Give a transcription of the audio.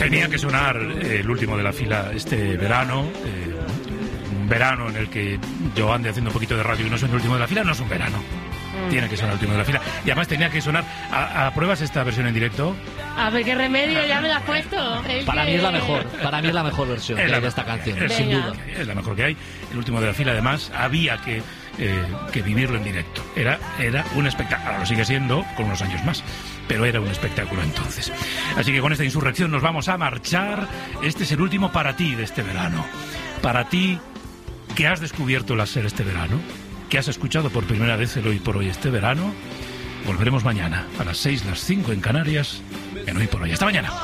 Tenía que sonar el último de la fila este verano, un verano en el que yo ande haciendo un poquito de radio y no soy el último de la fila, no es un verano. Tiene que sonar el último de la fila. Y además tenía que sonar... ¿Apruebas esta versión en directo? A ver, qué remedio, ya me la has puesto. Para mí es la mejor. Para mí es la mejor versión de esta canción, sin duda. Es la mejor que hay. El último de la fila, además, había que vivirlo en directo. Era un espectáculo. Ahora lo sigue siendo, con unos años más. Pero era un espectáculo entonces. Así que con esta insurrección nos vamos a marchar. Este es el último para ti de este verano. Para ti, que has descubierto la SER este verano, que has escuchado por primera vez el Hoy por Hoy este verano. Volveremos mañana a las 6, las 5 en Canarias, en Hoy por Hoy. Hasta mañana.